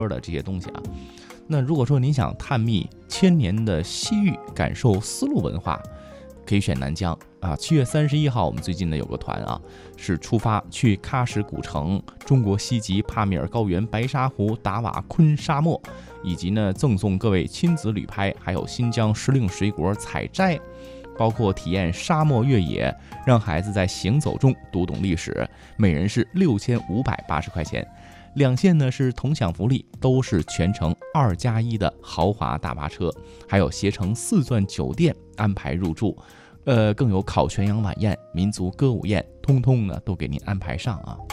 的这些东西啊。那如果说您想探秘千年的西域，感受丝路文化，可以选南疆啊。7月31号，我们最近呢有个团啊，是出发去喀什古城、中国西极、帕米尔高原、白沙湖、达瓦昆沙漠，以及呢赠送各位亲子旅拍，还有新疆时令水果采摘，包括体验沙漠越野，让孩子在行走中读懂历史，每人是6580块钱。2线呢是同享福利，都是全程2+1的豪华大巴车，还有携程4钻酒店安排入住，更有烤全羊晚宴、民族歌舞宴，通通呢都给您安排上啊。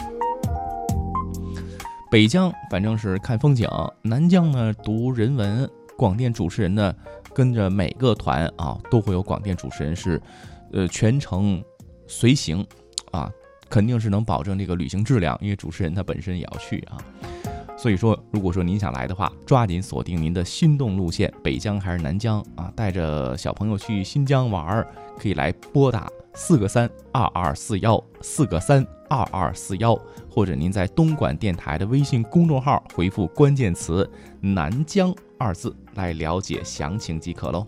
北疆反正是看风景，南疆呢读人文，广电主持人呢跟着每个团啊都会有广电主持人是全程随行啊。肯定是能保证这个旅行质量，因为主持人他本身也要去啊。所以说，如果说您想来的话，抓紧锁定您的心动路线，北疆还是南疆啊？带着小朋友去新疆玩，可以来拨打4个3 2241 4个3 2241，或者您在东莞电台的微信公众号回复关键词“南疆”2字来了解详情即可喽。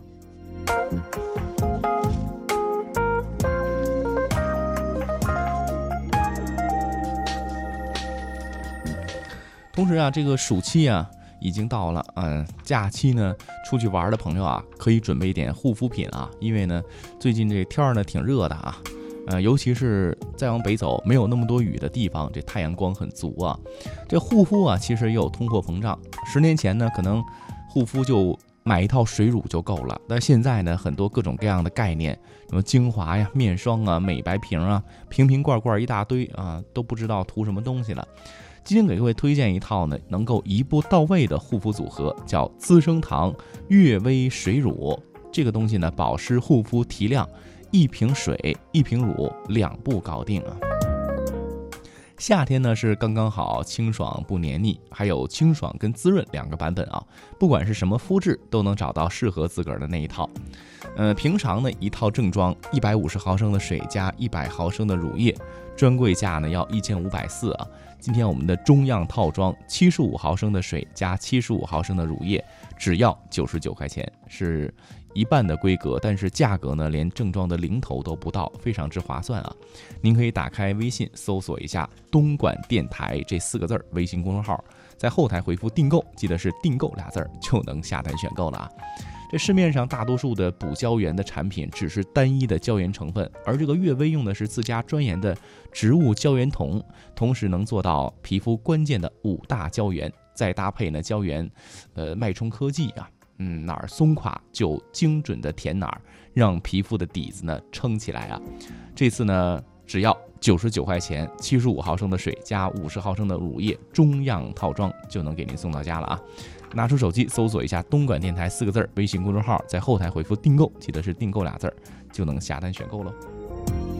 同时啊，这个暑期啊已经到了，假期呢出去玩的朋友啊，可以准备一点护肤品啊，因为呢最近这天儿呢挺热的啊，尤其是再往北走没有那么多雨的地方，这太阳光很足啊。这护肤啊其实也有通货膨胀，10年前呢可能护肤就买一套水乳就够了，但现在呢很多各种各样的概念，什么精华呀、面霜啊、美白瓶啊、瓶瓶罐罐一大堆啊，都不知道涂什么东西了。今天给各位推荐一套呢，能够一步到位的护肤组合，叫资生堂悦薇水乳。这个东西呢，保湿护肤提亮，1瓶水1瓶乳2步搞定啊。夏天呢是刚刚好，清爽不黏腻，还有清爽跟滋润2个版本啊。不管是什么肤质，都能找到适合自个儿的那一套。平常呢一套正装150毫升的水加100毫升的乳液，专柜价呢要1540啊。今天我们的中样套装75毫升的水加75毫升的乳液，只要99块钱，是一半的规格，但是价格呢连正装的零头都不到，非常之划算啊！您可以打开微信搜索一下东莞电台这4个字微信公众号，在后台回复订购，记得是订购2字就能下单选购了啊。这市面上大多数的补胶原的产品只是单一的胶原成分，而这个悦薇用的是自家专研的植物胶原酮，同时能做到皮肤关键的5大胶原，再搭配呢胶原脉冲科技啊，哪儿松垮就精准的填哪儿，让皮肤的底子呢撑起来啊。这次呢只要99块钱，75毫升的水加50毫升的乳液，中样套装就能给您送到家了啊。拿出手机搜索一下东莞电台4个字微信公众号，在后台回复订购，记得是订购2字就能下单选购喽。